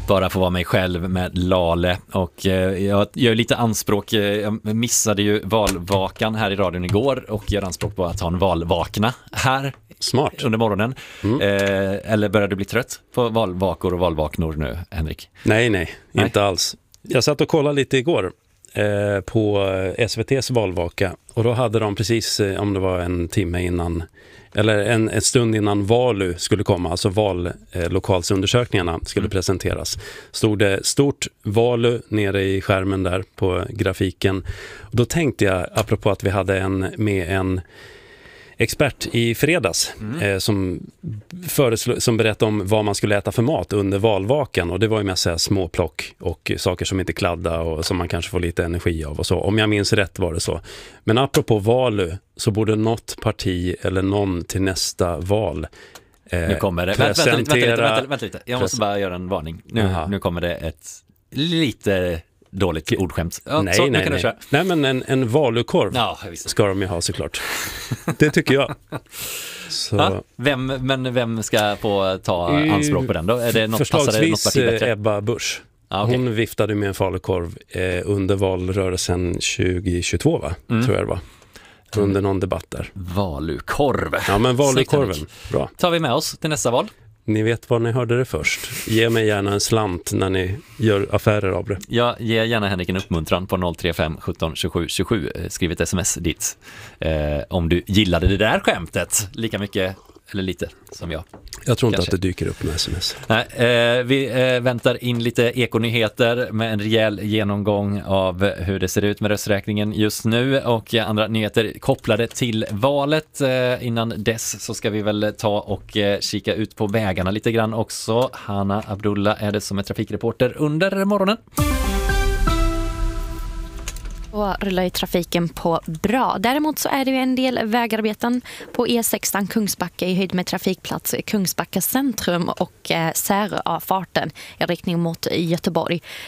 bara få vara mig själv med Lale. Och jag gör lite anspråk. Jag missade ju valvakan här i radion igår och gör anspråk på att ha en valvakna här. Smart. Under morgonen. Eller börjar du bli trött på valvakor och valvaknor nu, Henrik? Nej, inte alls. Jag satt och kollade lite igår på SVT:s valvaka, och då hade de precis, om det var en timme innan eller en stund innan Valu skulle komma, alltså vallokalsundersökningarna skulle presenteras, stod det stort Valu nere i skärmen där på grafiken. Och då tänkte jag, apropå att vi hade en expert i fredags som berättade om vad man skulle äta för mat under valvakan, och det var ju med så småplock och saker som inte kladdar och som man kanske får lite energi av och så. Om jag minns rätt var det så. Men apropå Valu så borde något parti eller någon till nästa val nu kommer det. Vänta lite. Jag måste bara göra en varning. Nu kommer det ett lite dåligt ordskämt. Ja, nej, men en valukorv ska de ju ha såklart. Det tycker jag. Så. Ja, vem ska få ta anspråk på den då? Är det något, förslagsvis något Ebba Busch. Okay. Hon viftade med en falukorv under valrörelsen 2022 va? Tror jag det var. Under någon debatt där. Valukorv. Ja, men valukorven. Bra. Tar vi med oss till nästa val. Ni vet var ni hörde det först. Ge mig gärna en slant när ni gör affärer av det. Jag ger gärna Henrik en uppmuntran på 035 17 27 27. Skriv ett sms dit. Om du gillade det där skämtet lika mycket eller lite som jag. Jag tror inte att det dyker upp med sms. Nej, vi väntar in lite ekonyheter med en rejäl genomgång av hur det ser ut med rösträkningen just nu och andra nyheter kopplade till valet. Innan dess så ska vi väl ta och kika ut på vägarna lite grann också. Hanna Abdullah är det som är trafikreporter under morgonen. Och rullar i trafiken på bra. Däremot så är det ju en del vägarbeten på E16 Kungsbacka i höjd med trafikplats Kungsbacka centrum och Säröfarten i riktning mot Göteborg.